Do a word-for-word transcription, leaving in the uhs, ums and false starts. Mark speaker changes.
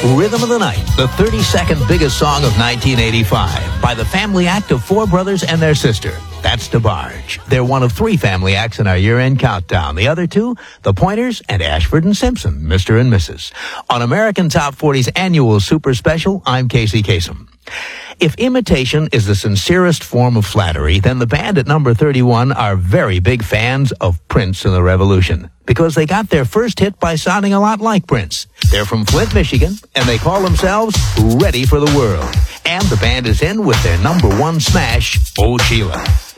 Speaker 1: Rhythm of the Night, the thirty-second biggest song of nineteen eighty-five, by the family act of four brothers and their sister. That's DeBarge. They're one of three family acts in our year-end countdown. The other two, the Pointers and Ashford and Simpson, Mister and Missus On American Top forty's annual Super Special, I'm Casey Kasem. If imitation is the sincerest form of flattery, then the band at number thirty-one are very big fans of Prince and the Revolution, because they got their first hit by sounding a lot like Prince. They're from Flint, Michigan, and they call themselves Ready for the World. And the band is in with their number one smash, Oh Sheila.